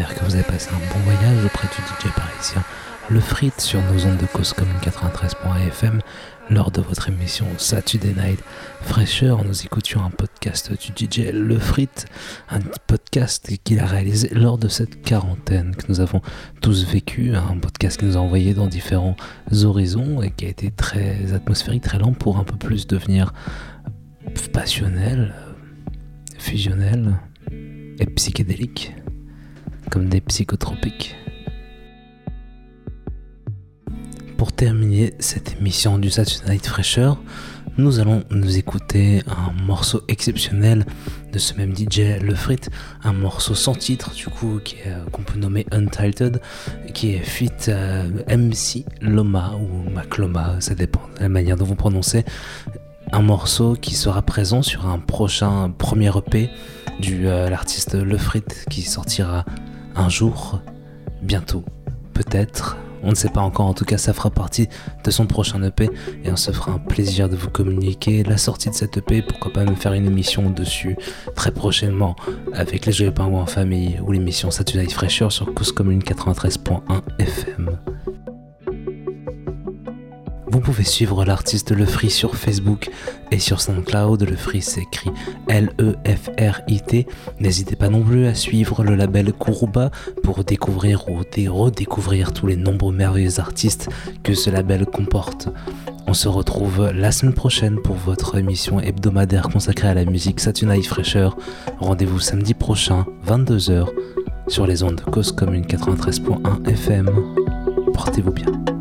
j'espère que vous avez passé un bon voyage auprès du DJ parisien Le Frit sur nos ondes de Cause Commune 93.fm lors de votre émission Saturday Night Fraîcheur. Nous écoutions un podcast du DJ Le Frit, un podcast qu'il a réalisé lors de cette quarantaine que nous avons tous vécu, un podcast qui nous a envoyé dans différents horizons et qui a été très atmosphérique, très lent pour un peu plus devenir passionnel, fusionnel et psychédélique, comme des psychotropiques. Pour terminer cette émission du Saturday Night Fraîcheur, nous allons nous écouter un morceau exceptionnel de ce même DJ Le Frit, un morceau sans titre du coup qu'on peut nommer Untitled, qui est feat MC Loma ou Macloma, ça dépend de la manière dont vous prononcez. Un morceau qui sera présent sur un prochain premier EP de l'artiste Le Frit qui sortira un jour, bientôt, peut-être. On ne sait pas encore, en tout cas ça fera partie de son prochain EP et on se fera un plaisir de vous communiquer la sortie de cet EP, pourquoi pas me faire une émission dessus très prochainement avec les Joyeux Pingouins en famille ou l'émission Saturday Night Fraîcheur sur Cause Commune 93.1 FM. Vous pouvez suivre l'artiste Le Frit sur Facebook et sur SoundCloud. Le Frit s'écrit L-E-F-R-I-T. N'hésitez pas non plus à suivre le label Kuruba pour découvrir ou redécouvrir tous les nombreux merveilleux artistes que ce label comporte. On se retrouve la semaine prochaine pour votre émission hebdomadaire consacrée à la musique Saturday Night Fraîcheur. Rendez-vous samedi prochain, 22h, sur les ondes de Cause Commune 93.1 FM. Portez-vous bien.